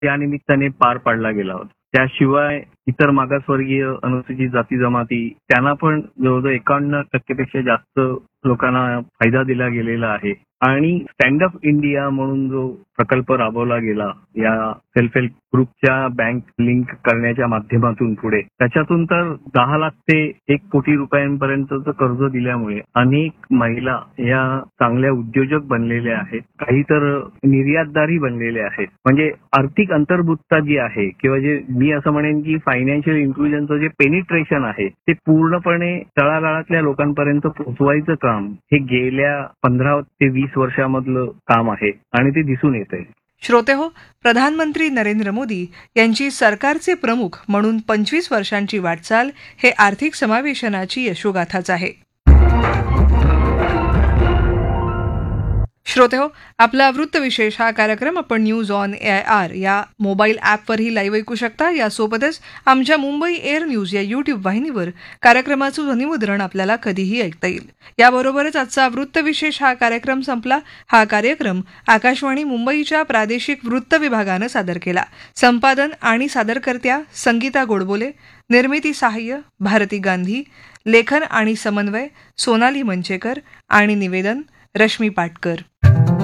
या निमित्ताने पार पाडला गेला होता. त्याशिवाय इतर मागासवर्गीय अनुसूचित जाती जमाती त्यांना पण जवळजवळ 51% पेक्षा जास्त लोकांना फायदा दिला गेलेला आहे. आणि स्टँड अप इंडिया म्हणून जो प्रकल्प राबवला गेला या सेल्फ हेल्प ग्रुपच्या बँक लिंक करण्याच्या माध्यमातून पुढे त्याच्यातून तर 10 लाख ते 1 कोटी रुपयांपर्यंतचं कर्ज दिल्यामुळे अनेक महिला या चांगल्या उद्योजक बनलेल्या आहेत. काही तर निर्यातदारही बनलेले आहेत. म्हणजे आर्थिक अंतर्भूतता जी आहे किंवा जे मी असं म्हणेन की फायनान्शियल इन्क्लुजनचं जे पेनिट्रेशन आहे ते पूर्णपणे तळागाळातल्या लोकांपर्यंत पोहोचवायचं काम हे गेल्या 15 ते 20 वर्षामधलं काम आहे आणि ते दिसून येत आहे. श्रोते हो, प्रधानमंत्री नरेंद्र मोदी यांची सरकारचे प्रमुख म्हणून 25 वर्षांची वाटचाल हे आर्थिक समावेशनाची यशोगाथाच आहे. श्रोते हो, आपला वृत्तविशेष हा कार्यक्रम आपण न्यूज ऑन AIR या मोबाईल ॲपवरही लाईव्ह ऐकू शकता. यासोबतच आमच्या मुंबई एअर न्यूज या यूट्यूब वाहिनीवर कार्यक्रमाचं ध्वनिमुद्रण आपल्याला कधीही ऐकता येईल. याबरोबरच आजचा वृत्तविशेष हा कार्यक्रम संपला. हा कार्यक्रम आकाशवाणी मुंबईच्या प्रादेशिक वृत्त विभागानं सादर केला. संपादन आणि सादरकर्त्या संगीता गोडबोले, निर्मिती सहाय्य भारती गांधी, लेखन आणि समन्वय सोनाली मंचेकर आणि निवेदन रश्मी पाटकर.